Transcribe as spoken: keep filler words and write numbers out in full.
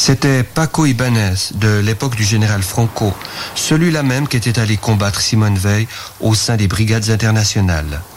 C'était Paco Ibáñez, de l'époque du général Franco, celui-là même qui était allé combattre Simone Veil au sein des brigades internationales.